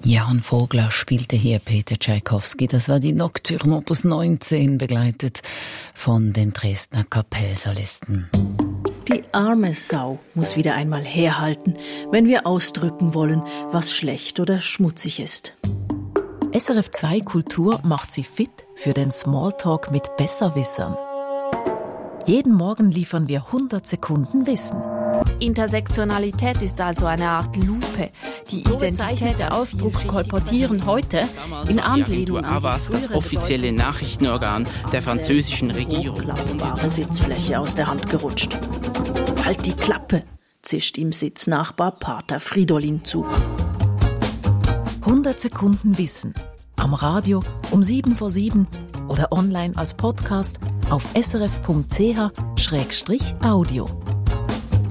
Jan Vogler spielte hier Peter Tschaikowski. Das war die Nocturne Opus 19, begleitet von den Dresdner Kapellsolisten. Die arme Sau muss wieder einmal herhalten, wenn wir ausdrücken wollen, was schlecht oder schmutzig ist. SRF 2 Kultur macht Sie fit für den Smalltalk mit Besserwissern. Jeden Morgen liefern wir 100 Sekunden Wissen. Intersektionalität ist also eine Art Lupe. Die Identität, der Ausdruck kolportieren heute in Anlehnung an AVAS, das offizielle Nachrichtenorgan der französischen Regierung. Hochklappbare Sitzfläche aus der Hand gerutscht. Halt die Klappe, zischt ihm Sitznachbar Pater Fridolin zu. 100 Sekunden Wissen. Am Radio um 7:07 oder online als Podcast auf srf.ch/audio.